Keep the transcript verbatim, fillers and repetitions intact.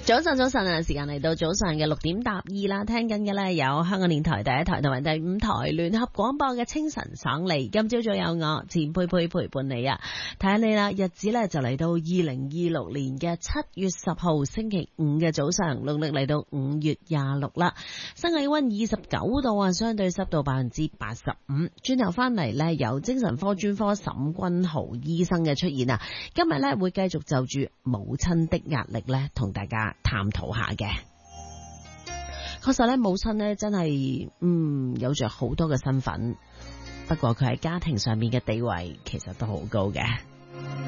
早晨，早晨啊！時間嚟到早上嘅六點搭二啦，聽緊嘅咧有香港電台第一台同埋第五台聯合廣播嘅清晨爽利。今朝早有我錢佩佩陪伴你啊！睇下你啦，日子咧就嚟到二零二六年嘅七月十號星期五嘅早上，農曆嚟到五月廿六啦。新氣溫二十九度啊，相對濕度百分之八十五。轉頭翻嚟咧，有精神科專科沈君豪醫生嘅出現啊！今日咧會繼續就住母親的壓力咧，同大家探討下嘅。確實咧，母親咧真係嗯有着好多嘅身份，不過佢喺家庭上面嘅地位其實都好高嘅。